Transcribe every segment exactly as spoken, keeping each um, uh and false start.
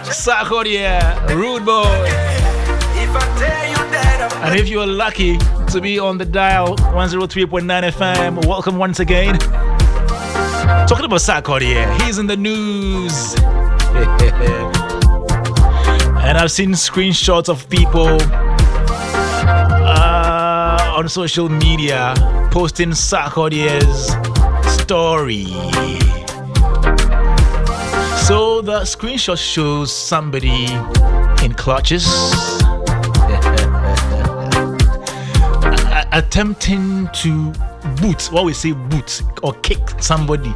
Sarkodie, Rude Boy. And if you are lucky to be on the dial one oh three point nine F M, welcome once again. Talking about Sarkodie, he's in the news. And I've seen screenshots of people uh, on social media posting Sarkodie's story. So the screenshot shows somebody in clutches attempting to boot, what we say boot, or kick somebody.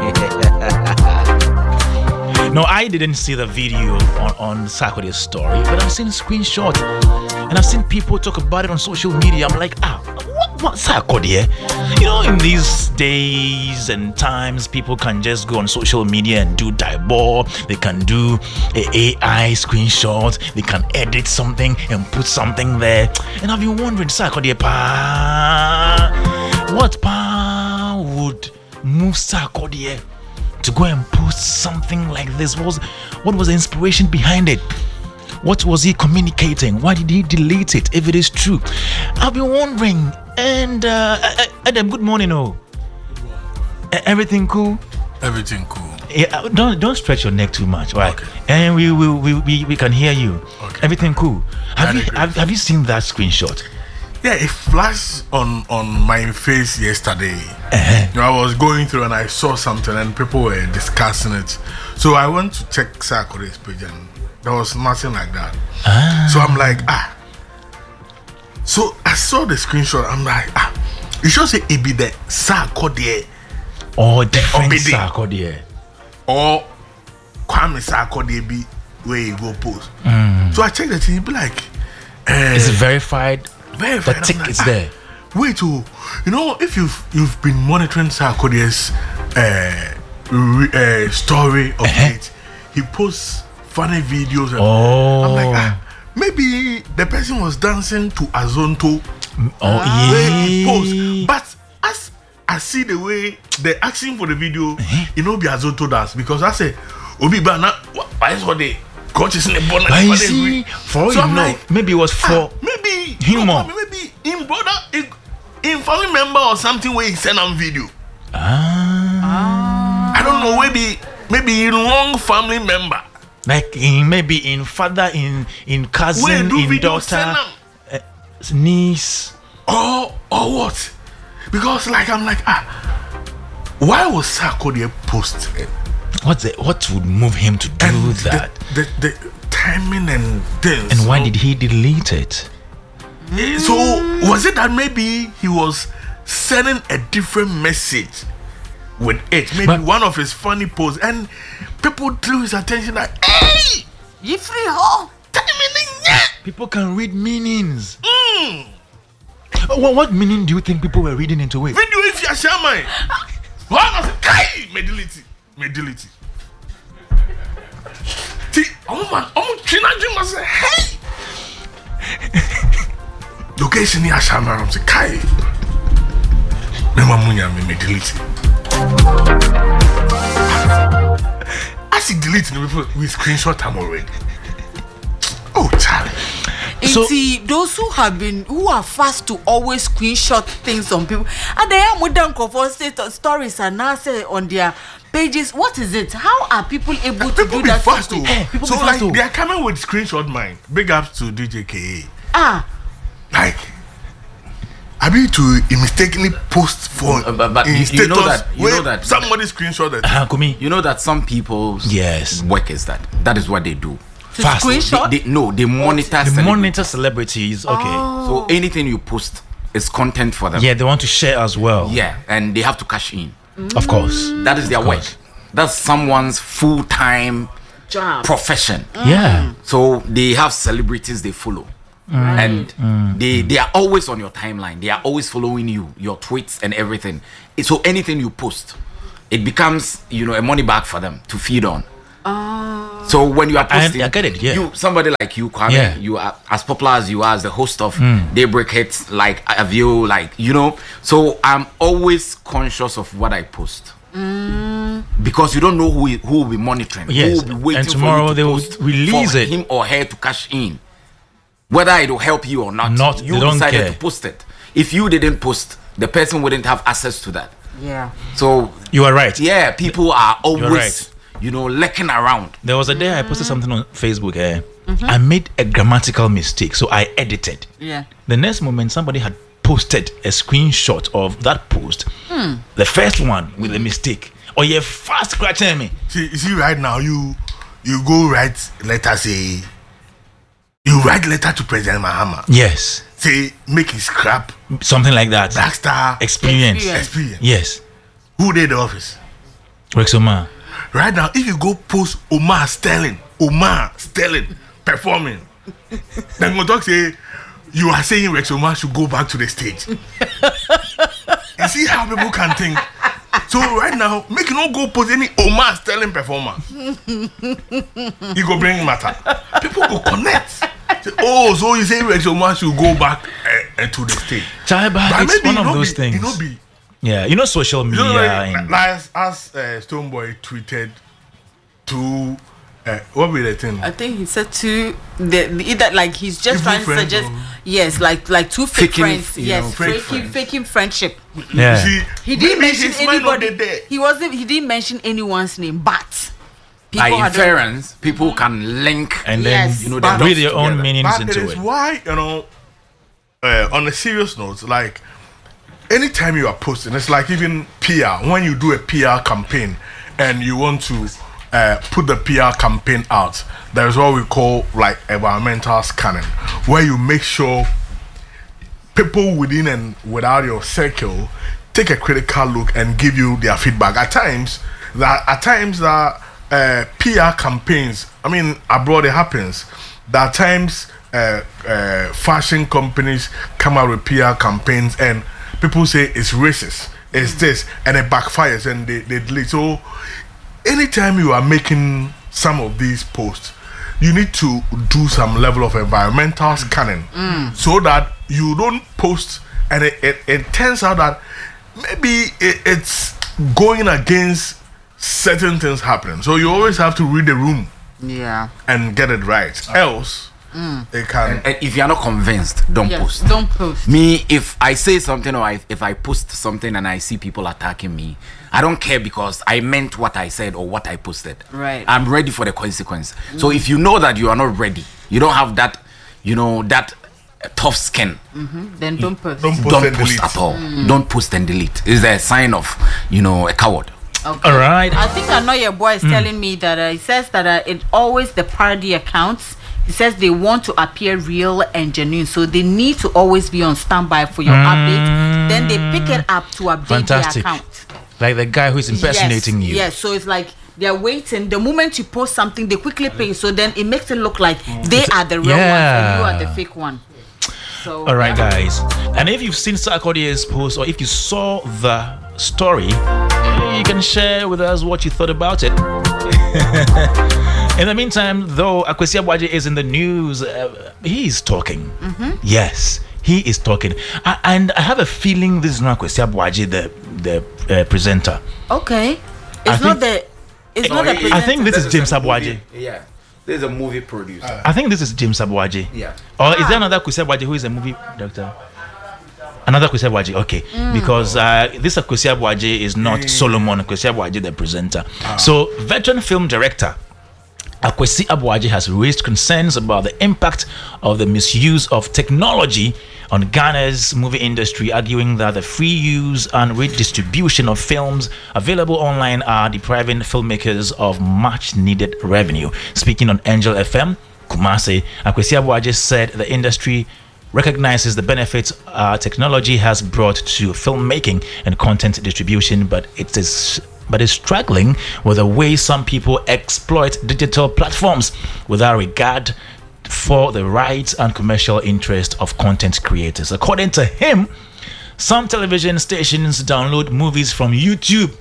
No, I didn't see the video on, on Sarkodie's story, but I've seen a screenshot and I've seen people talk about it on social media. I'm like, ah, what, what Sarkodie? You know, in these days and times, people can just go on social media and do dieball. They can do a AI screenshot. They can edit something and put something there. And I've been wondering, Sarkodie, pa, what pa would move Sarkodie to go and post something like this? What was, what was the inspiration behind it? What was he communicating? Why did he delete it if it is true? I've been wondering. And uh, Adam, good morning. Oh, everything cool? Everything cool. Yeah, don't don't stretch your neck too much, right? Okay. And we we, we we we can hear you. Okay. Everything cool. Have you agree. have, have you seen that screenshot? Yeah, it flashed on on my face yesterday. Uh-huh. You know, I was going through and I saw something and people were discussing it. So I went to check Sarkodie's page and there was nothing like that. Ah. So I'm like, ah. So I saw the screenshot. I'm like, ah. You should say it be the Sarkodie Or different Obede. Sarkodie. or Kwame Sarkodie be where you go post. Mm. So I checked the thing. It be like, uh, Is it verified? very The fine. tick I'm like, is ah, there. Wait, oh, you know, if you've you've been monitoring Sarkodie's uh, re, uh, story of Uh-huh. it, he posts funny videos. And Oh. I'm like, ah, maybe the person was dancing to Azonto Oh where he yeah. posts. But as I see the way they're asking for the video, it no be Azonto dance because I say, Obi Bana, why is what they coaches in the bonnet? But you see, for all So you I'm know, like, maybe it was for ah, maybe him no, more. maybe in brother, in, in family member or something where he send on video. ah, I don't know, maybe maybe in wrong family member. like in maybe in father, in in Where cousin, do in video send daughter, them? niece. Or or what? Because like I'm like ah, why was Sarkodie post it? What's the, what would move him to do And that? The, the, the timing and things. And why did he delete it? So was it that maybe he was sending a different message with it? Maybe But- one of his funny posts, and people drew his attention like, hey, you free ho, timing yeah. People can read meanings. Mm. Uh, What, what meaning do you think people were reading into it? Video if you're shaman. One of the kai medility, medility. See, oh man, oh China dream was hey. Location here shaman, I'm saying kai. Me mamunya me medility. I see deleting the people we screenshot them already. Oh, Charlie. So- See, those who have been, who are fast to always screenshot things on people, and they are with them for stories and now say on their pages. What is it? How are people able to People do be that? fast so too. quick? people So be like fast too. they are coming with screenshot mine. Big ups to D J K A. Ah, Like, I mean to mistakenly post for Uh, but- but in you- you know status that- you where know that- somebody screenshot it. Uh, Kumi, You know that some people's Yes. work is that. That is what they do. to Fast. screenshot. They, they, no, they monitor. the celebrities. monitor celebrities. Okay. So anything you post is content for them. Yeah, they want to share as well. Yeah, and they have to cash in. Of course. That is their Of work. course. That's someone's full-time Job. profession. Yeah. So they have celebrities they follow. And they they are always on your timeline. They are always following you, your tweets and everything. So anything you post, it becomes, you know, a money bag for them to feed on. So when you are I- posting, I get it, yeah. you somebody like you, Kwame, Yeah. you are as popular as you are as the host of Daybreak Hits, like Avio, like you know. So I'm always conscious of what I post. because you don't know who who will be monitoring. Yes, who will be waiting and tomorrow for you to they will post release for it. him or her to cash in. Whether it will help you or not, Not- you they don't decided care. to post it. If you didn't post, the person wouldn't have access to that. Yeah. So You are right. yeah, people are always, right. you know, lurking around. There was a day I posted something on Facebook. Eh? I made a grammatical mistake, so I edited. Yeah. The next moment, somebody had posted a screenshot of that post, the first one with a mistake. Oh, you're fast scratching me. See, you see, right now you you go write letter, say you write letter to President Mahama. Yes, Say make his scrap something like that. Blackstar Experience. Experience. experience. Yes, Who did the office? Rexoma. Right now, if you go post Omar Sterling, Omar Sterling performing, then go talk say you are saying Rex Omar should go back to the stage. You see how people can think. So right now, make you not go post any Omar Sterling performer. You go bring matter. People go connect. Say, oh, so you say Rex Omar should go back uh, uh, to the stage. Chaiba, But it's maybe one you of know those be, things. You know, be Yeah, you know social you media. know, like, and like as, as uh, Stonebwoy tweeted to uh, what be the thing? I think he said two. The, the either like he's just Evil trying to friend suggest. or- Yes, like like two fake Faking, friends. you Yes, know, fake faking friends. faking friendship. Yeah. You see, He didn't maybe mention his mind not anybody. there. He wasn't. He didn't mention anyone's name, but By had- inference, people can link. and then Yes. You know, But- the read dots your own together. meanings But it into is it. why, you know, uh, on a serious note, like anytime you are posting, it's like even P R. When you do a P R campaign and you want to uh, put the P R campaign out, there is what we call like environmental scanning, where you make sure people within and without your circle take a critical look and give you their feedback. At times, that at times that uh, P R campaigns, I mean, abroad it happens. There are times uh, uh, fashion companies come out with P R campaigns and people say it's racist, it's this, and it backfires and they, they delete. So, anytime you are making some of these posts, you need to do some level of environmental scanning so that you don't post and it, it, it turns out that maybe it, it's going against certain things happening. So you always have to read the room Yeah. and get it right. Else, it can. And if you are not convinced, don't Yes. post. Don't post. Me, if I say something or I, if I post something and I see people attacking me, I don't care because I meant what I said or what I posted. Right. I'm ready for the consequence. So if you know that you are not ready, you don't have that, you know, that uh, tough skin, Then don't post. Don't post don't and post delete. at all. Don't post and delete. It's a sign of, you know, a coward. Okay. All right. I think I know your boy is telling me that uh, he says that uh, it always the parody accounts. He says they want to appear real and genuine, so they need to always be on standby for your update. Then they pick it up to update Fantastic. their account. Like the guy who is impersonating yes, you. Yes, so it's like they're waiting. The moment you post something, they quickly pay. So then it makes it look like they are the real Yeah. one and you are the fake one. So All right, guys. And if you've seen Sarkodie's post or if you saw the story, you can share with us what you thought about it. In the meantime, though, Akwesi Abuaje is in the news. Uh, he is talking. Yes, he is talking. I, and I have a feeling this is not Akwesi Abuaje, the the uh, presenter. Okay, I it's not think- the. It's Oh, not the. I presenter. I think this is James Abuaje. Yeah. This is a movie producer. I think this is James Abuaje. Yeah. Or is there another Akwesi Abuaje who is a movie director? Another Akwesi Abuaje, okay. Because uh, this Akwesi Abuaje is not Solomon Akwesi Abuaje, the presenter. So, veteran film director Akwesi Abuaje has raised concerns about the impact of the misuse of technology on Ghana's movie industry, arguing that the free use and redistribution of films available online are depriving filmmakers of much needed revenue. Speaking on Angel F M, Kumasi, Akwesi Abuaje said the industry recognizes the benefits uh, technology has brought to filmmaking and content distribution, but it is but is struggling with the way some people exploit digital platforms without regard for the rights and commercial interest of content creators. According to him, some television stations download movies from YouTube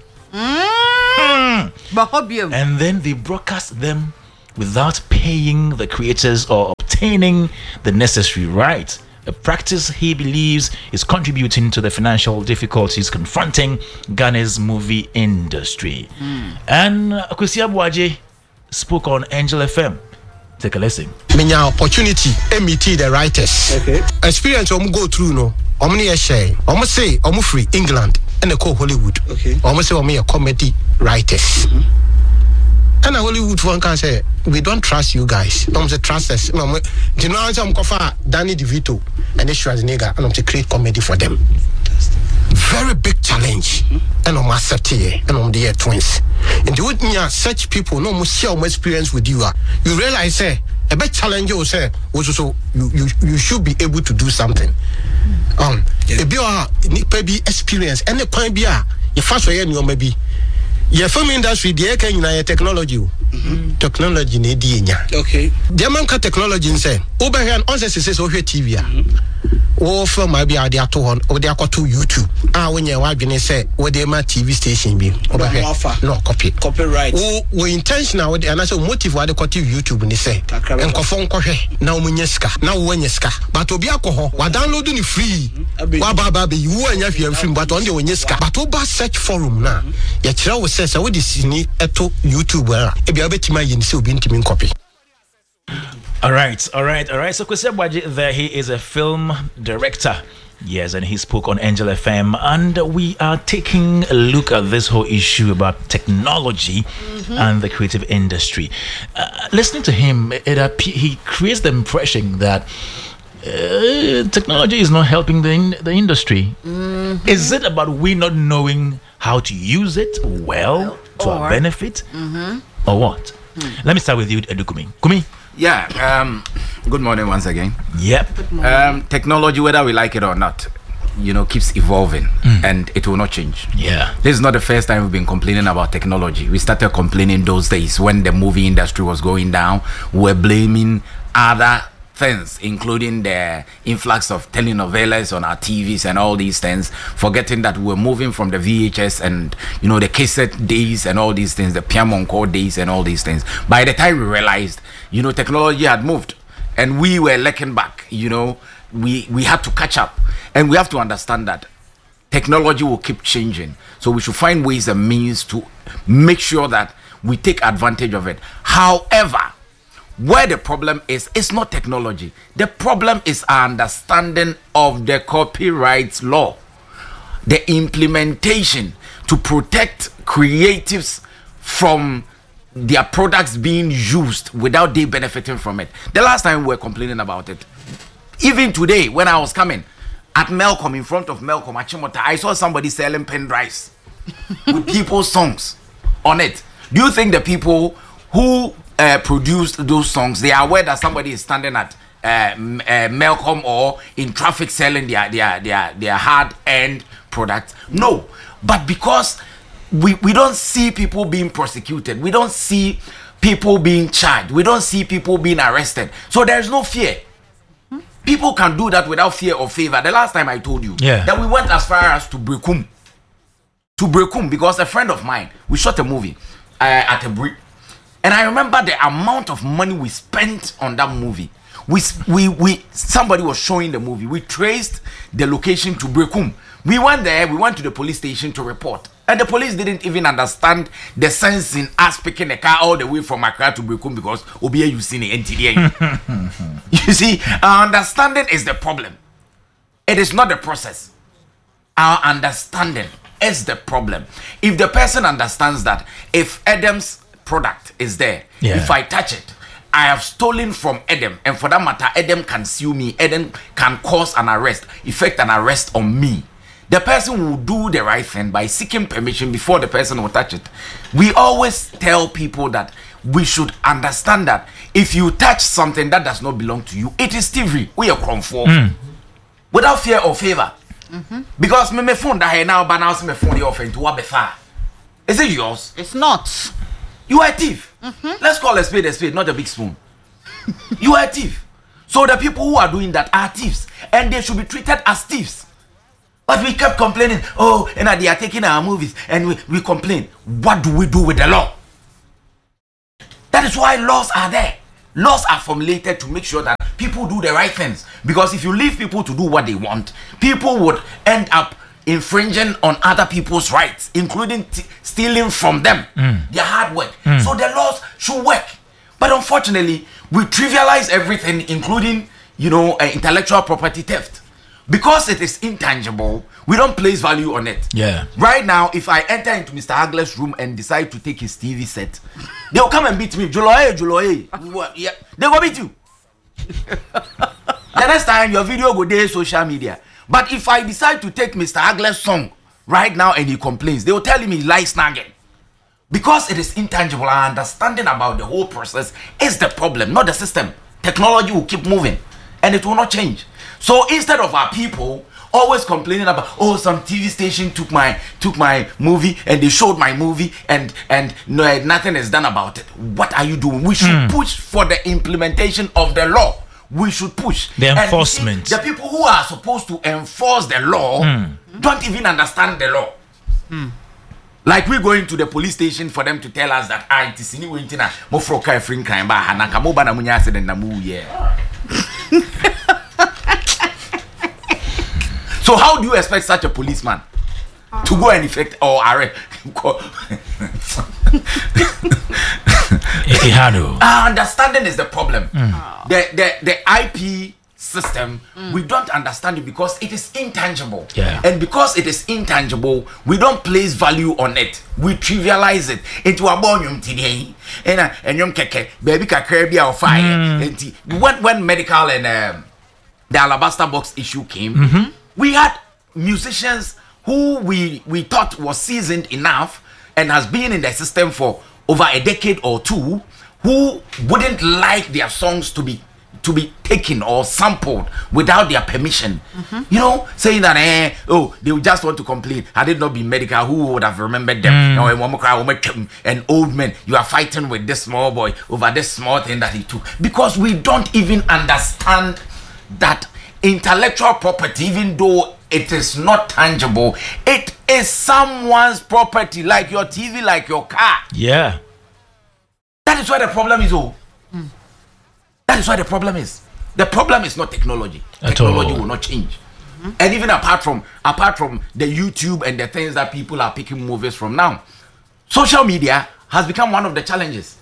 Bahobium. and then they broadcast them without paying the creators or obtaining the necessary rights. a practice he believes is contributing to the financial difficulties confronting Ghana's movie industry. Mm. And Kwesi Abuaje spoke on Angel F M. Take a listen. Many opportunity meet the writers. Okay. Experience um go through no. Um near share. Um say um free England and co Hollywood. Okay. Um say um a comedy writers. Mm-hmm. And a Hollywood one can say we don't trust you guys. Um say trust us. Um, you know I'm cover Danny DeVito and the Schwarzenegger and um to create comedy for them. Very big challenge. Mm-hmm. And um accept here and um they are twins. And the with me such people no more share my experience with you. You realize say a big challenge you say also you, you you should be able to do something. Um yeah. If you are maybe experience and the point be a you fast way you maybe your film industry the can you technology. Mm-hmm. Technology ne di nya. Okay. The man ka technology say Oberhan on say say so T V a. Oh, from my be a dia to on or dia to YouTube. Ah, when you wa dwene say we dey ma T V station bi. Oberhan no copy. Copyright. Oh, we intentional and I say motive wa dey to YouTube ni say. Enkofo nkwohwe na omunye ska. Na wo anya ska. But obi akoho wa download ni free. Wa ba ba be you anya hwe free but on dey onye ska. But oba search forum na. Ya kira wo say say we dey sini eto YouTube a. All right, all right, all right. So Kwesi Abuaje there, he is a film director. Yes, and he spoke on Angel F M, and we are taking a look at this whole issue about technology mm-hmm. and the creative industry. Uh, listening to him, it, it he creates the impression that uh, technology is not helping the in, the industry. Mm-hmm. Is it about we not knowing how to use it well to or, our benefit, mm-hmm. or what? Hmm. Let me start with you, Edukumi. Kumi. Yeah. Um. Good morning once again. Yep. Um. Technology, whether we like it or not, you know, keeps evolving, mm. and it will not change. Yeah. This is not the first time we've been complaining about technology. We started complaining those days when the movie industry was going down. We were blaming other things, including the influx of telenovelas on our T Vs and all these things, forgetting that we were moving from the V H S and, you know, the cassette days and all these things, the Piamoncore days and all these things. By the time we realized, you know, technology had moved and we were lacking back, you know, we, we had to catch up. And we have to understand that technology will keep changing. So we should find ways and means to make sure that we take advantage of it. However, where the problem is, it's not technology. The problem is our understanding of the copyright law, the implementation to protect creatives from their products being used without they benefiting from it. The last time we were complaining about it, even today when I was coming at Malcolm, in front of Malcolm at Chimota, I saw somebody selling pen drives with people's songs on it. Do you think the people who Uh, produced those songs, they are aware that somebody is standing at uh, uh, Malcolm or in traffic selling their their their, their hard-earned product? No, but because we, we don't see people being prosecuted, we don't see people being charged, we don't see people being arrested, so there is no fear. People can do that without fear or favor. The last time I told you yeah. that we went as far as to Brekum, to Brekum, because a friend of mine, we shot a movie uh, at a brick. And I remember the amount of money we spent on that movie. We, we, we, somebody was showing the movie. We traced the location to Brekum. We went there, we went to the police station to report. And the police didn't even understand the sense in us picking the car all the way from Accra to Brekum because Obia you seen the N T D A. You see, our understanding is the problem. It is not the process. Our understanding is the problem. If the person understands that if Adam's product is there, yeah. if I touch it, I have stolen from Adam, and for that matter, Adam can sue me. Adam can cause an arrest, effect an arrest on me. The person will do the right thing by seeking permission before the person will touch it. We always tell people that we should understand that if you touch something that does not belong to you, it is thievery. We are conform mm. without fear or favor. Mm-hmm. Because me me phone that I now ban out me phone the offering to what befa. Is it yours? It's not. You are a thief. Mm-hmm. Let's call a spade a spade, not a big spoon. You are a thief. So the people who are doing that are thieves, and they should be treated as thieves. But we kept complaining, oh, and they are taking our movies, and we, we complain. What do we do with the law? That is why laws are there. Laws are formulated to make sure that people do the right things. Because if you leave people to do what they want, people would end up infringing on other people's rights, including t- stealing from them mm. their hard work. Mm. So the laws should work. But unfortunately, we trivialize everything, including, you know, uh, intellectual property theft. Because it is intangible, we don't place value on it. Yeah. Right now, if I enter into Mister Hagler's room and decide to take his T V set, they'll come and beat me. Juloe, Juloe. Yeah. They will beat you. The next time, your video go there social media. But if I decide to take Mister Hagler's song right now and he complains, they will tell him he lies snagging. Because it is intangible, our understanding about the whole process is the problem, not the system. Technology will keep moving and it will not change. So instead of our people always complaining about, oh, some T V station took my took my movie and they showed my movie and and no, nothing is done about it. What are you doing? We should mm. push for the implementation of the law. We should push the enforcement. See, the people who are supposed to enforce the law mm. don't even understand the law. Mm. Like we going to the police station for them to tell us that I it's in Wintina Mofroka free crime ba hanaka moba na munya accident na mu yeah. So how do you expect such a policeman uh, to go and effect or arrest? Our understanding is the problem. Mm. The, the the I P system, mm. we don't understand it because it is intangible. Yeah. And because it is intangible, we don't place value on it. We trivialize it into a bonum today. And and young keke, baby kakrabia or fire. When when medical and um, the Alabaster Box issue came, mm-hmm. we had musicians who we we thought was seasoned enough and has been in the system for over a decade or two, who wouldn't like their songs to be to be taken or sampled without their permission. Mm-hmm. You know, saying that eh, oh, they would just want to complain. Had it not been medical, who would have remembered them? Mm. An old man, you are fighting with this small boy over this small thing that he took. Because we don't even understand that intellectual property, even though it is not tangible, it is someone's property, like your T V, like your car. Yeah. That is why the problem is, oh. Mm. That is why the problem is. The problem is not technology. At technology all. Will not change. Mm-hmm. And even apart from apart from the YouTube and the things that people are picking movies from now, social media has become one of the challenges.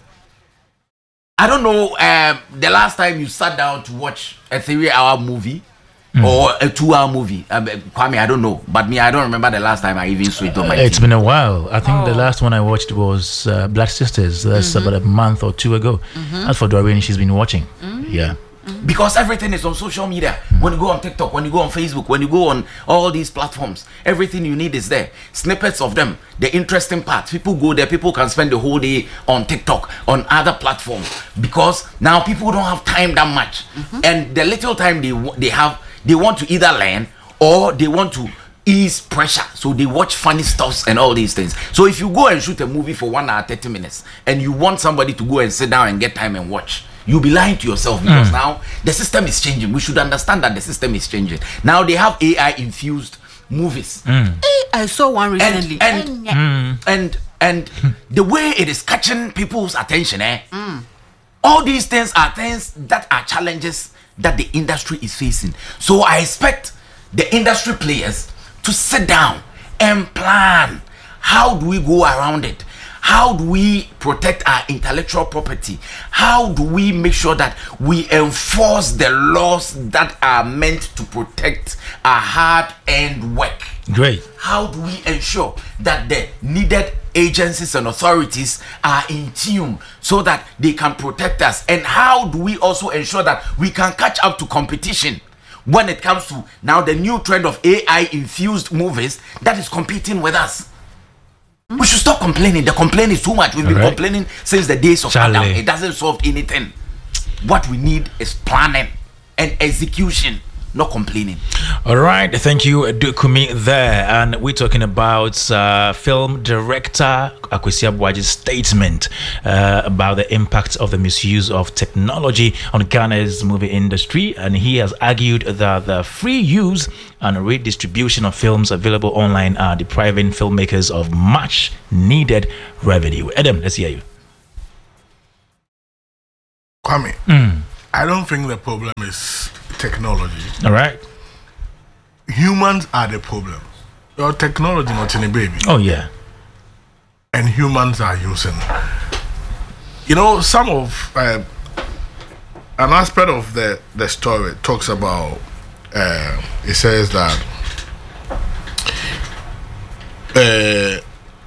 I don't know um, the last time you sat down to watch a three-hour movie mm. or a two-hour movie. Um, Kwame, I don't know, but me, I don't remember the last time I even switched on my. Uh, it's T V. been a while. I think oh. the last one I watched was uh, Black Sisters. That's mm-hmm. about a month or two ago. Mm-hmm. As for Doreen, she's been watching. Mm-hmm. Yeah. Because everything is on social media. Mm. When you go on TikTok, when you go on Facebook, when you go on all these platforms, everything you need is there. Snippets of them, the interesting parts. People go there, people can spend the whole day on TikTok, on other platforms. Because now people don't have time that much. Mm-hmm. And the little time they they have, they want to either learn or they want to ease pressure. So they watch funny stuffs and all these things. So if you go and shoot a movie for one hour, thirty minutes, and you want somebody to go and sit down and get time and watch, you'll be lying to yourself because mm. now the system is changing. We should understand that the system is changing. Now they have A I infused movies. Mm. I saw one recently. And and mm. and, and the way it is catching people's attention, eh? Mm. All these things are things that are challenges that the industry is facing. So I expect the industry players to sit down and plan. How do we go around it? How do we protect our intellectual property? How do we make sure that we enforce the laws that are meant to protect our hard-earned work? Great. How do we ensure that the needed agencies and authorities are in tune so that they can protect us? And how do we also ensure that we can catch up to competition when it comes to now the new trend of A I-infused movies that is competing with us? We should stop complaining. The complaint is too much. We've been right. complaining since the days of Charlie. Adam. It doesn't solve anything. What we need is planning and execution, not complaining. All right. Thank you, Dukumi, there. And we're talking about uh, film director Akwesi Abuaji's statement uh, about the impact of the misuse of technology on Ghana's movie industry. And he has argued that the free use and redistribution of films available online are depriving filmmakers of much needed revenue. Adam, let's hear you. Kwame, mm. I don't think the problem is technology. All right. Humans are the problem. Your technology not in a baby. Oh yeah. And humans are using. You know, some of uh, an aspect of the the story talks about. Uh, it says that. Uh,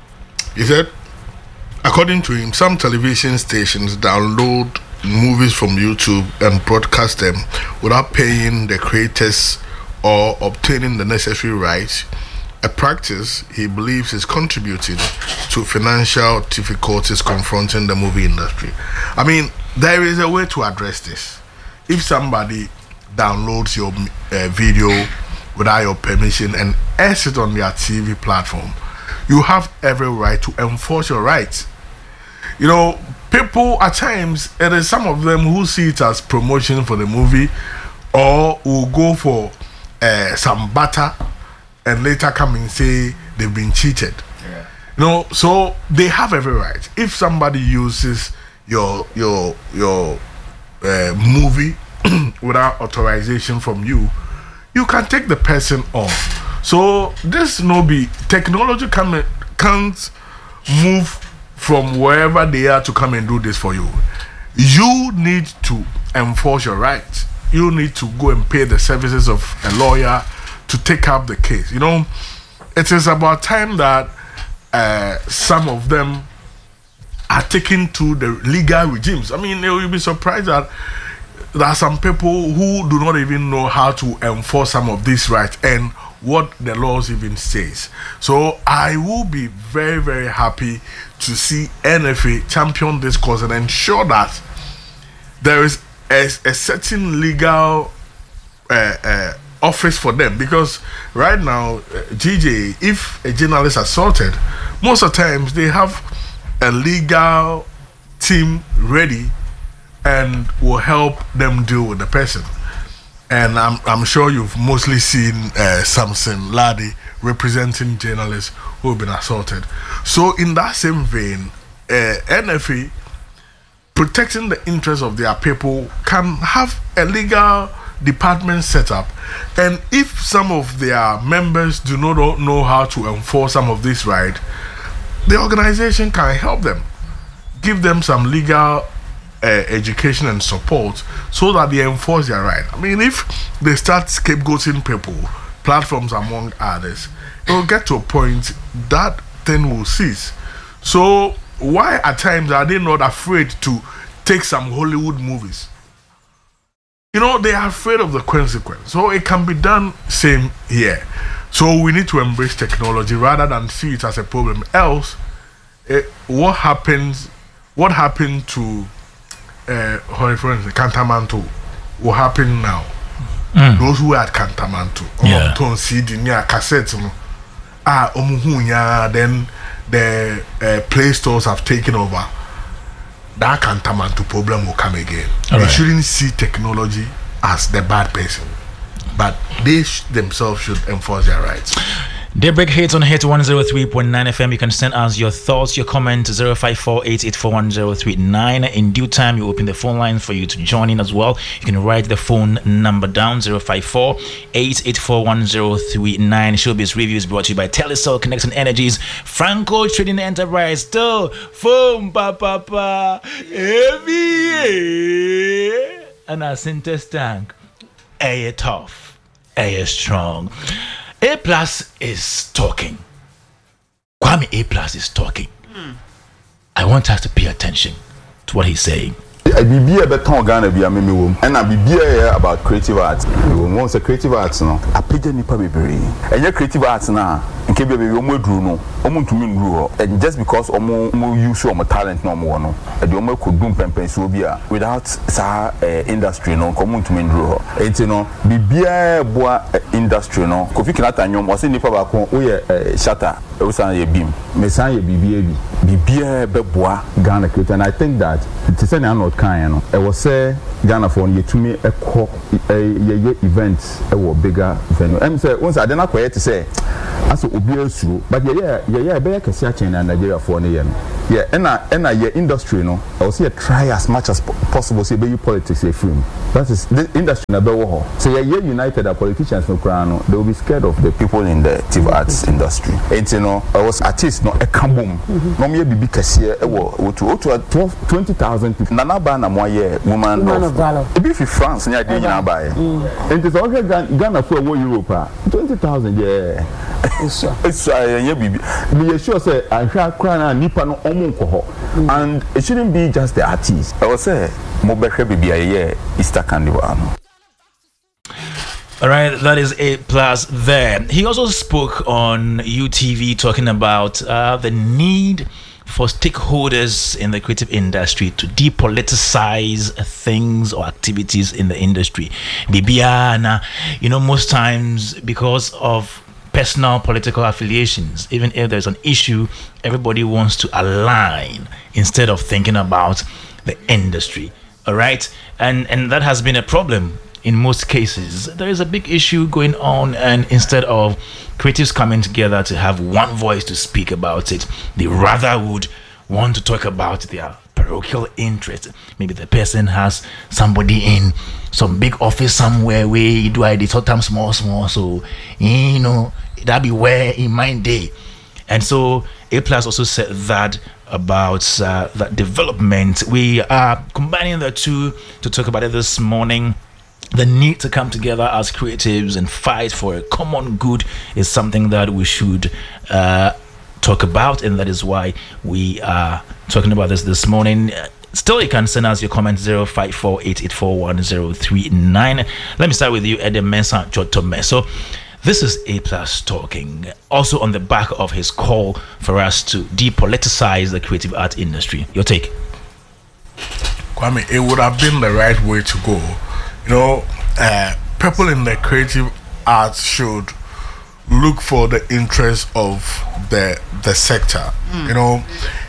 he said, according to him, some television stations download movies from YouTube and broadcast them without paying the creators or obtaining the necessary rights, a practice he believes is contributing to financial difficulties confronting the movie industry. I mean, there is a way to address this. If somebody downloads your uh, video without your permission and airs it on their T V platform, you have every right to enforce your rights. You know, people at times, it is some of them who see it as promotion for the movie, or will go for uh, some butter and later come and say they've been cheated. Yeah. You know, so they have every right. If somebody uses your your your uh, movie without authorization from you, you can take the person off. So this no be technology can, can't move from wherever they are to come and do this for you. You need to enforce your rights. You need to go and pay the services of a lawyer to take up the case. You know, it is about time that uh, some of them are taken to the legal regimes. I mean, you'll be surprised that there are some people who do not even know how to enforce some of these rights and what the laws even says. So I will be very, very happy to see N F A champion this cause and ensure that there is a, a certain legal uh, uh, office for them, because right now, uh, G J, if a journalist is assaulted, most of the times they have a legal team ready and will help them deal with the person. And I'm I'm sure you've mostly seen uh, Samson Ladi representing journalists who have been assaulted. So in that same vein, uh, N F A protecting the interests of their people can have a legal department set up, and if some of their members do not know how to enforce some of this right, the organization can help them, give them some legal Uh, education and support so that they enforce their right. I mean, if they start scapegoating people, platforms among others, it will get to a point that thing will cease. So why at times are they not afraid to take some Hollywood movies? You know, they are afraid of the consequence. So it can be done same here. So we need to embrace technology rather than see it as a problem. Else, it, what happens, what happened to Uh, for instance, Cantamanto will happen now. Mm. Those who had Cantamanto, yeah, on C D near cassette, ah, omuhunya, then the uh, Play stores have taken over. That Cantamanto problem will come again. All they right. shouldn't see technology as the bad person, but they sh- themselves should enforce their rights. Daybreak hits on Hit one oh three point nine F M. You can send us your thoughts, your comment to zero five four, eight eight four, one zero three nine. In due time, you open the phone line for you to join in as well. You can write the phone number down, zero five four, eight eight four, one zero three nine. Showbiz Review is brought to you by Telecel Connecting Energies, Franco Trading Enterprise, still phone papa pa heavy and our Sintex tank. Air tough, air strong. A plus is talking. Kwame A plus is talking. Mm. I want us to pay attention to what he's saying. I be be a beton Ghana be a meme wom and I be be about creative arts. We want say creative arts no. I page nipa bebre. And your creative arts na nke be be omo dru no. Omo ntumi ndru. And just because omo omo use omo talent no omo no. E de omo could do pempen so bi a without sa uh, industry no omo ntumi ndru. Enti no be be boa industry no. Kofi Kinata nyom o se nipa ba ko o ye shatter. E wo san ye beam. Me san ye bibia bi. Bibia be boa Ghana creative, and I think that to say na kind, you know, it was say Ghana for you to me a co a events a bigger venue. I'm say once I didn't quite to say as obvious but yeah yeah yeah be can see in Nigeria for ne yeah and and your industry no I will say try as much as possible say be politics a film that is the industry na be wo so yeah united the politicians no crown they will be scared of the people in the T V arts industry and you know I was artist no a kambum no me be kase e wo to twelve twenty thousand people na na ba na mo yeah woman of if you France near the Ghana buy and it's okay Ghana for Europe twenty thousand yeah it's it's yeah baby me sure say I hear crown nipa no omo nko and it shouldn't be just the artists I will say mo behwe bibi yeah Easter Carnival. All right, that is A plus there. He also spoke on U T V talking about uh, the need for stakeholders in the creative industry to depoliticize things or activities in the industry. Bibiana, you know, most times because of personal political affiliations, even if there's an issue, everybody wants to align instead of thinking about the industry. All right, and and that has been a problem. In most cases, there is a big issue going on, and instead of creatives coming together to have one voice to speak about it, they rather would want to talk about their parochial interest. Maybe the person has somebody in some big office somewhere where you do I talk time small, small, so you know that be where in mind day. And so A Plus also said that about uh, that development. We are combining the two to talk about it this morning. The need to come together as creatives and fight for a common good is something that we should uh, talk about, and that is why we are talking about this this morning. Still, you can send us your comments zero five four eight eight four one zero three nine. Let me start with you, Edem Mensah Jotome. So, this is A Plus talking, also on the back of his call for us to depoliticize the creative art industry. Your take? Kwame, it would have been the right way to go. You know, uh, people in the creative arts should look for the interest of the the sector. Mm. You know,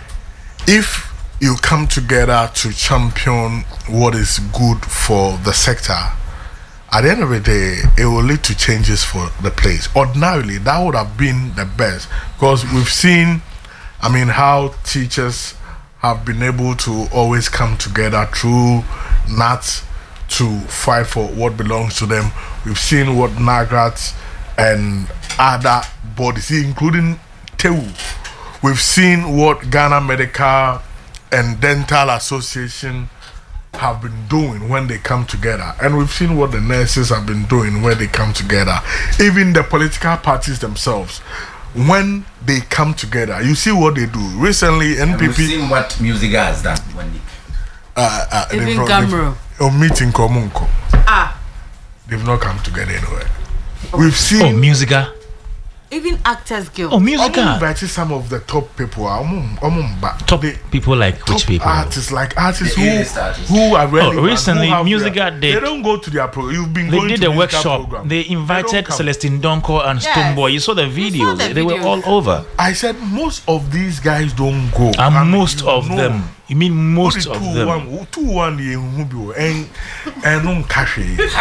if you come together to champion what is good for the sector, at the end of the day, it will lead to changes for the place. Ordinarily, that would have been the best, because we've seen, I mean, how teachers have been able to always come together through N A T to fight for what belongs to them. We've seen what NAGRAT and other bodies, including T E W, we've seen what Ghana Medical and Dental Association have been doing when they come together, and we've seen what the nurses have been doing when they come together. Even the political parties themselves, when they come together, you see what they do. Recently, N P P. We've seen what Musiga has done when they uh, uh, even Gamro. Or meeting Komunko. Ah. They've not come together anywhere. We've seen. Oh, Musiga. Even Actors Guild. Oh, Musiga. Invited some of the top people. Um, um, top they, people like top which people? Artists like artists who, artists. who are really. Oh, recently, Musiga their, did. They don't go to their pro. You've been they going did to a workshop. Program. They invited they Celestine Donko and yes. Stoneboy. You saw the videos. The they videos. were all over. I said most of these guys don't go. And I mean, most of know. them. You mean most of two, them? One, two one year who be and and no cash.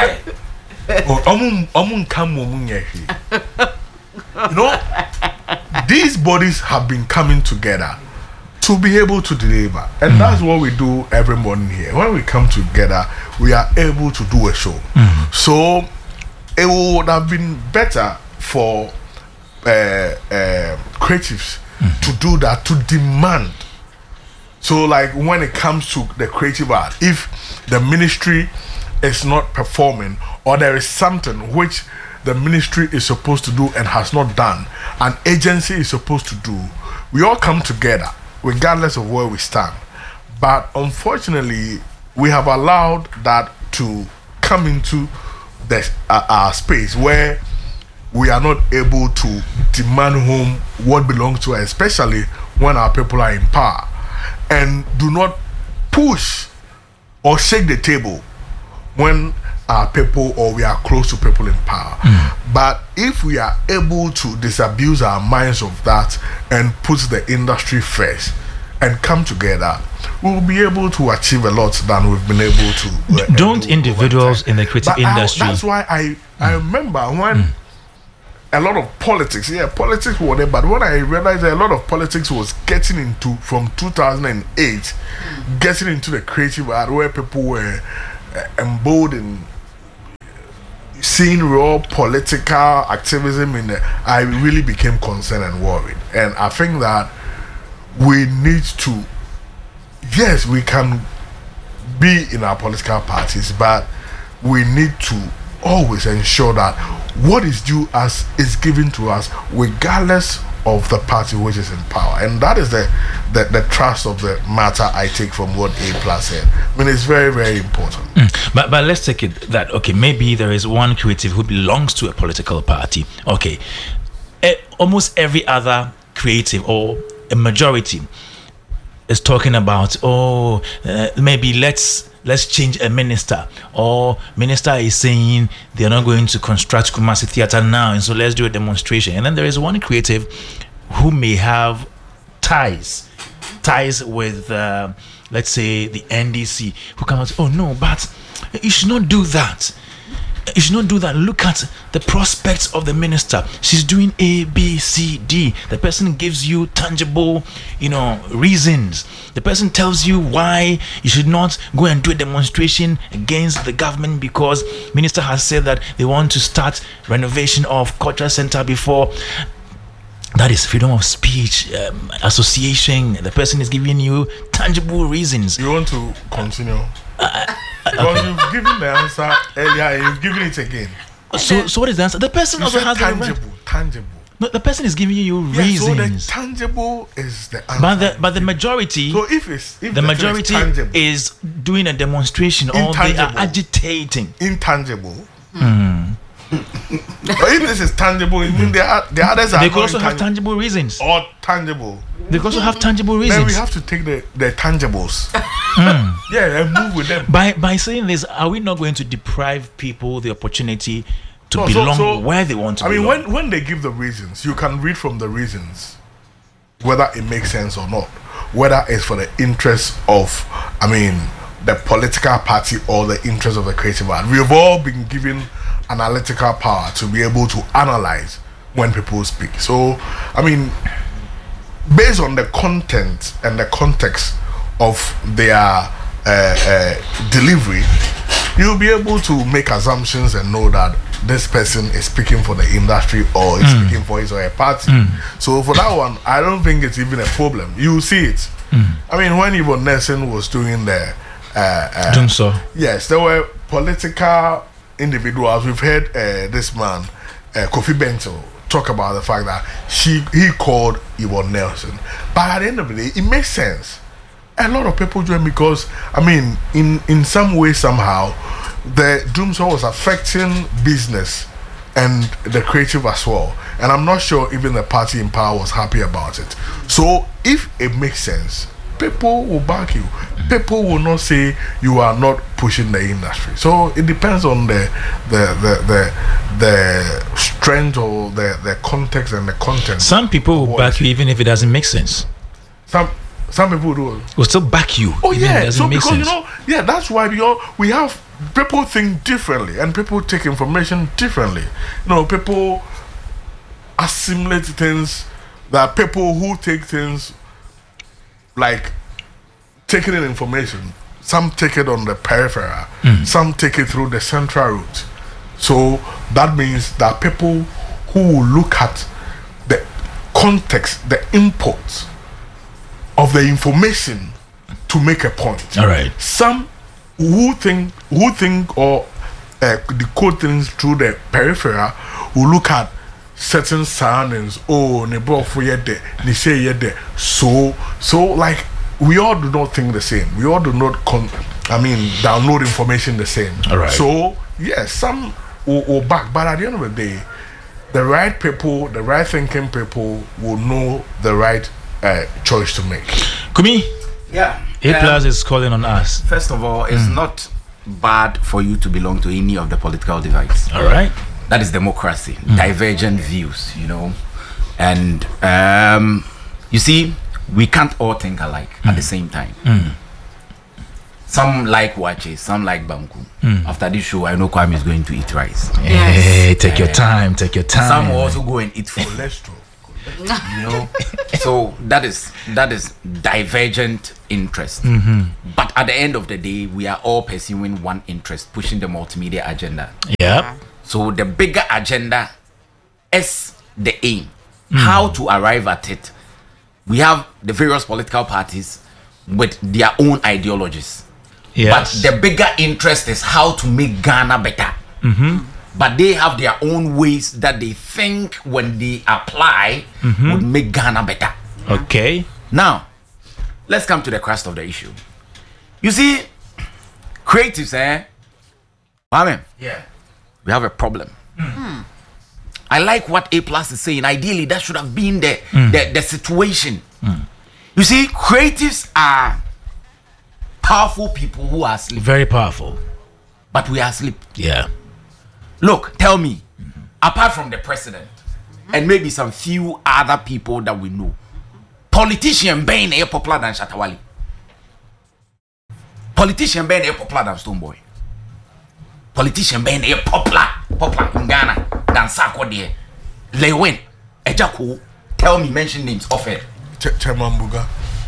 Oh, amun amun come You know, these bodies have been coming together to be able to deliver, and mm. that's what we do every morning here. When we come together, we are able to do a show. Mm. So it would have been better for uh, uh, creatives mm. to do that, to demand. So, like when it comes to the creative art, if the ministry is not performing, or there is something which the ministry is supposed to do and has not done, an agency is supposed to do, we all come together regardless of where we stand. But unfortunately, we have allowed that to come into the, uh, our space where we are not able to demand home what belongs to us, especially when our people are in power, and do not push or shake the table when our people or we are close to people in power. Mm. But if we are able to disabuse our minds of that and put the industry first and come together, we'll be able to achieve a lot than we've been able to. Uh, Don't do individuals in the creative but I, industry? that's why I I remember when. Mm. A lot of politics, yeah, politics were there, but when I realized that a lot of politics was getting into from two thousand eight, getting into the creative art where people were uh, emboldened, seeing raw political activism in there, I really became concerned and worried. And I think that we need to, yes, we can be in our political parties, but we need to always ensure that what is due us is given to us regardless of the party which is in power. And that is the the, the trust of the matter I take from what A Plus said. I mean, it's very, very important. Mm. But but let's take it that, okay, maybe there is one creative who belongs to a political party. Okay. Eh, almost every other creative or a majority is talking about, oh, uh, maybe let's let's change a minister, or minister is saying they're not going to construct Kumasi Theatre now, and so let's do a demonstration. And then there is one creative who may have ties ties with uh, let's say the N D C, who come out, oh no, but you should not do that. You should not do that. Look at the prospects of the minister. She's doing A, B, C, D. The person gives you tangible, you know, reasons. The person tells you why you should not go and do a demonstration against the government because minister has said that they want to start renovation of cultural center before. That is freedom of speech, um, association. The person is giving you tangible reasons. You want to continue? Uh, because okay. You've given the answer earlier and you've given it again. So, so what is the answer? The person you also has tangible, the right. tangible. No, the person is giving you yeah, reasons. So the tangible is the answer. But the but the majority. So if it's if the, the majority is, is doing a demonstration or they are agitating. Intangible. Mm. But if this is tangible, it means the, the others are. They could also have tangible reasons. Or tangible. They could also have tangible reasons. Then we have to take the, the tangibles. Mm. Yeah, and move with them. By by saying this, are we not going to deprive people the opportunity to no, belong so, so, where they want to I belong? mean, when, when they give the reasons, you can read from the reasons whether it makes sense or not. Whether it's for the interest of, I mean, the political party or the interest of the creative art. We've all been given analytical power to be able to analyze when people speak. So, I mean, based on the content and the context of their uh, uh, delivery, you'll be able to make assumptions and know that this person is speaking for the industry or is mm. speaking for his or her party. Mm. So for that one, I don't think it's even a problem. You see it. Mm. I mean, when Yvonne Nelson was doing the uh, uh, Dumso. Yes, there were political individuals. We've heard uh, this man, uh, Kofi Bento, talk about the fact that she he called Yvonne Nelson. But at the end of the day, it makes sense. A lot of people join because, I mean, in, in some way, somehow, the Doomsday was affecting business and the creative as well. And I'm not sure even the party in power was happy about it. So if it makes sense, people will back you. People will not say you are not pushing the industry. So it depends on the the the the, the strength or the, the context and the content. Some people will back you even if it doesn't make sense. Some some people do. Will still back you. Oh even yeah. if it doesn't So make because sense. you know, yeah, that's why we all we have people think differently and people take information differently. You know, people assimilate things. There are people who take things like taking in information. Some take it on the peripheral, mm. some take it through the central route. So that means that people who will look at the context, the import of the information to make a point. All right. Some who think who think or uh, decode things through the peripheral will look at certain surroundings. Oh, ne bro for yede, ne say yede. So so like we all do not think the same. We all do not con- I mean download information the same. All right. So yes, some will, will back, but at the end of the day, the right people, the right thinking people will know the right uh, choice to make. Kumi, yeah, A um, plus is calling on us. First of all, it's mm. not bad for you to belong to any of the political divides. All right, that is democracy. Mm. Divergent views, you know, and um, you see, we can't all think alike mm. at the same time. Mm. Some like Wache, some like Banku. Mm. After this show, I know Kwame is going to eat rice. Yes. Hey, take uh, your time, take your time. Some will also go and eat food. Cholesterol. You know, so that is that is divergent interest. Mm-hmm. But at the end of the day, we are all pursuing one interest, pushing the multimedia agenda. Yeah. So the bigger agenda is the aim. Mm. How to arrive at it? We have the various political parties with their own ideologies. Yes. But the bigger interest is how to make Ghana better. Mm-hmm. But they have their own ways that they think when they apply mm-hmm. would make Ghana better. Okay. Now, let's come to the crust of the issue. You see, creatives, eh? Amen. Yeah. We have a problem. Mm. I like what A Plus is saying. Ideally, that should have been the, mm. the, the situation. Mm. You see, creatives are powerful people who are asleep. Very powerful. But we are asleep. Yeah. Look, tell me, mm-hmm. apart from the president and maybe some few other people that we know, politician Ben is popular than Shatawali. Politician Ben is popular than Stonebwoy. Politician Ben is popular, popular in Ghana than Sarkodie. Lewin, Ejaku, tell me, mention names of it. Chairman Buga.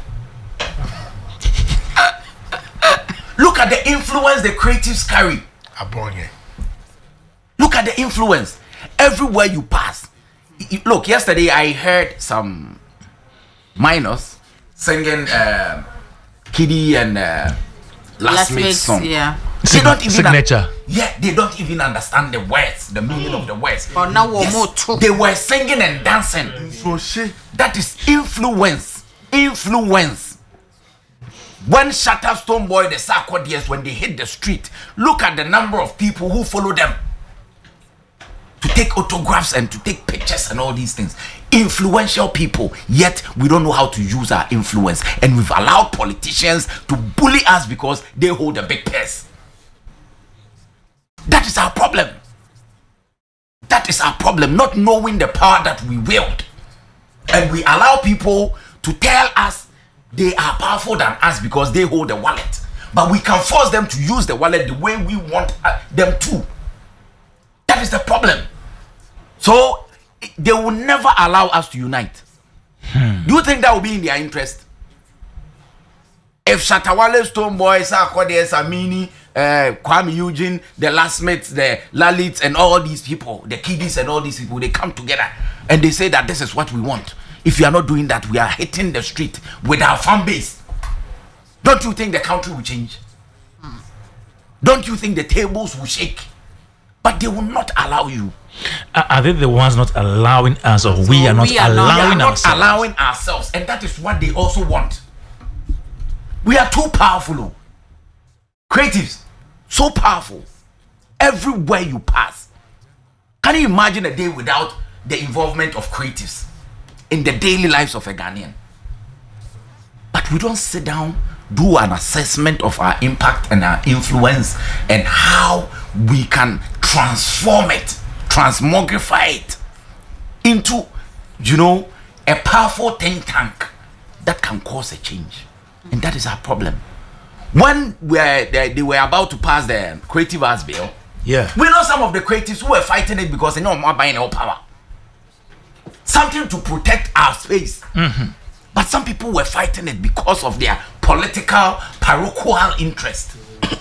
Look at the influence the creatives carry. Abonye. Look at the influence everywhere you pass. Look, yesterday I heard some minors singing uh, Kiddy and uh, Last Mate's song. Yeah. They Sig- don't even signature. Un- yeah, they don't even understand the words, the meaning of the words. But now we're Yes, more true. they were singing and dancing. So she. That is influence. Influence. When Shatter Stonebwoy, the Sarkodie, when they hit the street, look at the number of people who follow them to take autographs and to take pictures and all these things. Influential people, yet we don't know how to use our influence, and we've allowed politicians to bully us because they hold a big purse. That is our problem. That is our problem, not knowing the power that we wield. And we allow people to tell us they are powerful than us because they hold the wallet. But we can force them to use the wallet the way we want uh, them to. That is the problem. So they will never allow us to unite. Hmm. Do you think that will be in their interest? If Shatawale, Stonebwoy, Sarkodie, Samini, uh, Kwame Eugene, the Last Mates, the Lalits, and all these people, the Kiddies and all these people, they come together and they say that this is what we want. If you are not doing that, we are hitting the street with our fan base. Don't you think the country will change? Hmm. Don't you think the tables will shake? But they will not allow you. Are, are they the ones not allowing us, or we So are not we are not- allowing We are not ourselves? allowing ourselves, and that is what they also want. We are too powerful. oh. Creatives, so powerful. Everywhere you pass. Can you imagine a day without the involvement of creatives in the daily lives of a Ghanaian? But we don't sit down, do an assessment of our impact and our influence and how we can transform it, transmogrify it into, you know, a powerful think tank that can cause a change. And that is our problem. When we are, they, they were about to pass the Creative Arts Bill, Yeah. we know some of the creatives who were fighting it because they know more buying our power. Something to protect our space. Mm-hmm. But some people were fighting it because of their political, parochial interest.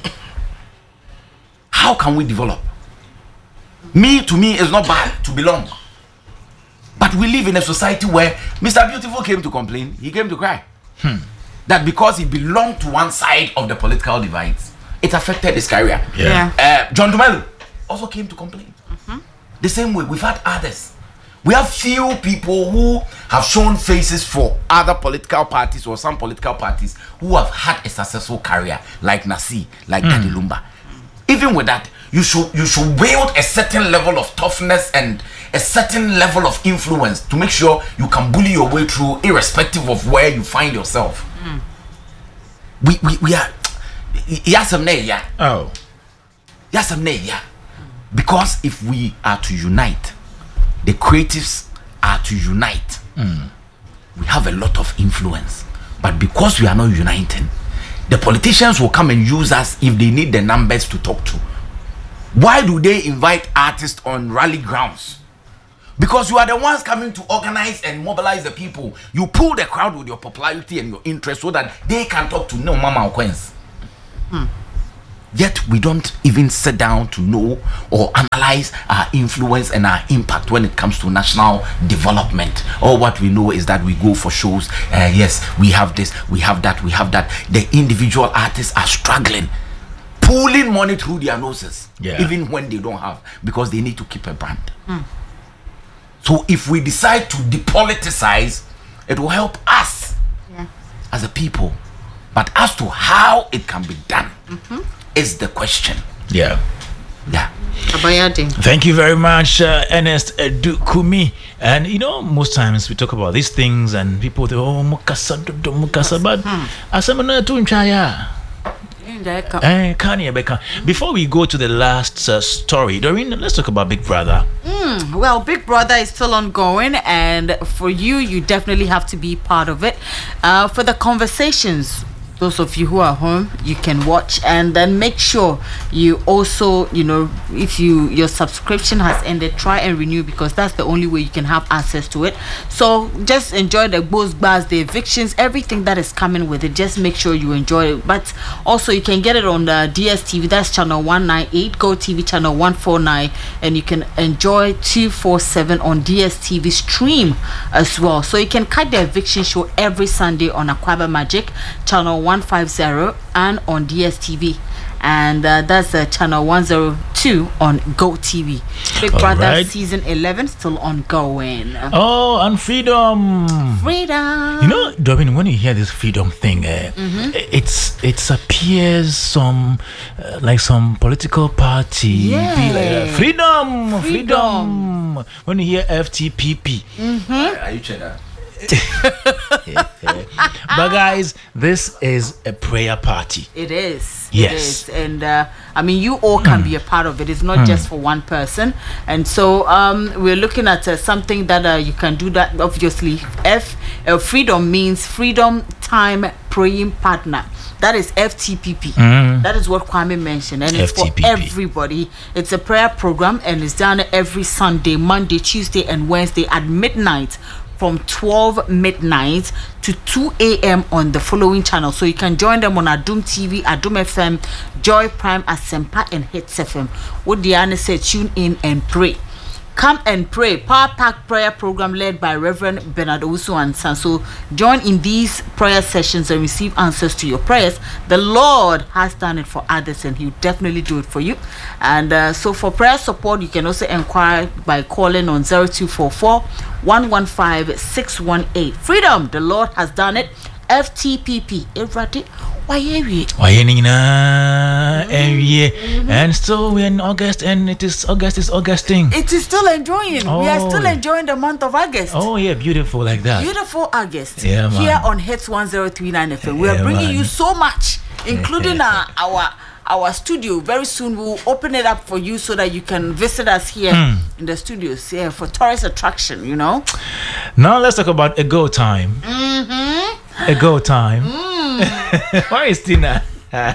How can we develop? Me, to me, is not bad to belong. But we live in a society where Mister Beautiful came to complain, he came to cry. Hmm. That because he belonged to one side of the political divides, it affected his career. Yeah. Yeah. Uh, John Dumelo also came to complain. Mm-hmm. The same way, we've had others. We have few people who have shown faces for other political parties or some political parties who have had a successful career, like Nasi, like mm. Daddy Lumba. Even with that, you should you should wield a certain level of toughness and a certain level of influence to make sure you can bully your way through, irrespective of where you find yourself. Mm. We, we we are yeah. Oh. yeah. Because if we are to unite, the creatives are to unite. Mm. we have a lot of influence, but because we are not uniting, the politicians will come and use us if they need the numbers to talk to. Why do they invite artists on rally grounds? Because you are the ones coming to organize and mobilize the people. You pull the crowd with your popularity and your interest so that they can talk to no mama or queens. Hmm. Yet we don't even sit down to know or analyze our influence and our impact when it comes to national development. All what we know is that we go for shows. Uh, yes, we have this, we have that, we have that. The individual artists are struggling, pulling money through their noses, yeah. even when they don't have, because they need to keep a brand. Mm. So if we decide to depoliticize, it will help us yeah. as a people. But as to how it can be done, mm-hmm. is the question. Yeah. Yeah. Thank you very much, uh, Ernest Dukumi. And you know, most times we talk about these things and people say, oh, Mukasa, Mukasa, but Asamana Tunchaya. Before we go to the last uh, story, Doreen, let's talk about Big Brother. Mm, well, Big Brother is still ongoing, and for you, you definitely have to be part of it. Uh, for the conversations, those of you who are home, you can watch, and then make sure you also, you know, if you your subscription has ended, try and renew, because that's the only way you can have access to it. So just enjoy the booze bars, the evictions, everything that is coming with it. Just make sure you enjoy it. But also you can get it on the D S T V, that's channel one ninety-eight, Go T V channel one forty-nine, and you can enjoy two forty-seven on D S T V stream as well. So you can catch the eviction show every Sunday on Aquaba Magic channel one fifty and on D S T V, and uh, that's uh, channel one oh two on Go T V. Big Brother right. season eleven still ongoing. Oh, and freedom, freedom. You know, Doreen, when you hear this freedom thing, uh, mm-hmm. it's it's appears some uh, like some political party. Yeah. Be like, uh, freedom, freedom, freedom. When you hear F T P P, mm-hmm. are, are you cheddar? But guys, this is a prayer party. It is. Yes. It is. And uh, I mean, you all can mm. be a part of it. It's not mm. just for one person. And so um, we're looking at uh, something that uh, you can do that. Obviously, F uh, freedom means Freedom Time Praying Partner. That is F T P P. Mm. That is what Kwame mentioned, and it's F T P P. For everybody. It's a prayer program, and it's done every Sunday, Monday, Tuesday, and Wednesday at midnight, from twelve midnight to two a.m. on the following channel. So you can join them on Adum T V, Adum F M, Joy Prime, Asempa, and Hits F M. What Diana said, tune in and pray. Come and pray. Power Pack prayer program led by Reverend Bernard Owusu Ansan. So join in these prayer sessions and receive answers to your prayers. The Lord has done it for others, and He'll definitely do it for you. And uh, so for prayer support, you can also inquire by calling on zero two four four, one one five, six one eight. Freedom, the Lord has done it. F T P P. Everybody. Why are we? Why and still we're in August, and it is August is Augusting. It is still enjoying. Oh. We are still enjoying the month of August. Oh yeah, beautiful like that. Beautiful August. Yeah, man. Here on Hits one oh three point nine F M, we are yeah, bringing man. you so much, including our our our studio. Very soon we'll open it up for you so that you can visit us here mm. in the studios here for tourist attraction. You know. Now let's talk about a go time. Mm-hmm. A go time. Mm. Where is Tina?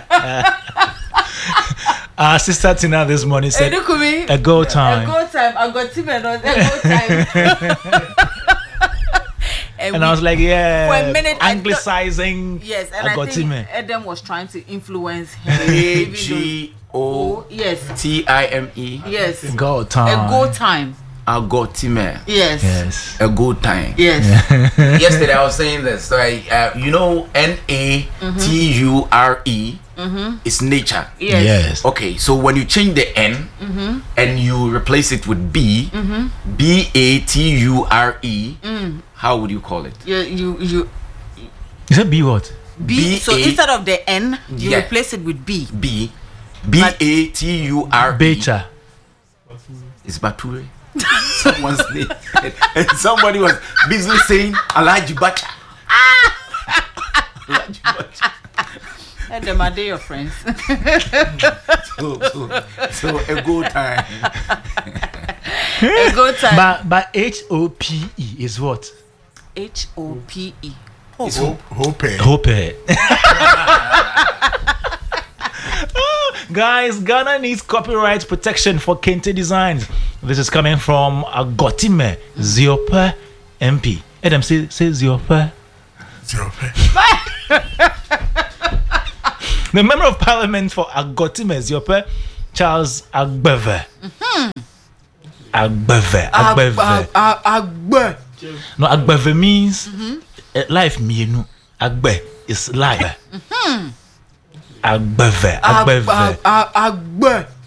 Our sister Tina this morning said a go time. A go time. I got Tina. A go time. And, and we, I was like, yeah, for a minute, anglicizing. Yes, and I, I think Adam was trying to influence him. A G O yes T I M E. Yes. Go time. A go time. A go time. Yes. Yes. A good time. Yes. Yesterday I was saying this. So I, uh, you know, N A T U R E mm-hmm. is nature. Yes. Yes. Okay, so when you change the N mm-hmm. and you replace it with B, mm-hmm. B A T U R E, mm. how would you call it? You you you. Is that B what? B. B so A- instead of the N, you yeah. replace it with B. B. B A T U R E. Beta. It's Bature. Someone's name. And somebody was busily saying Alaji Bacha. Alaji Bacha. And them are they your friends. so, so, so a good time. A good time. But but H O P E is what? H O P E. Hope. Hope. Hope. Guys, Ghana needs copyright protection for Kente designs. This is coming from Agotime Ziope M P. Adam, say, say Ziope. Ziope. The member of parliament for Agotime Ziope, Charles Agbeve. Mm-hmm. Agbeve. Agbeve. Agbe. No, Agbeve means mm-hmm. uh, life. Mienu. Agbe is life. Mm-hmm. Agbeve. Agbeve. Agbe.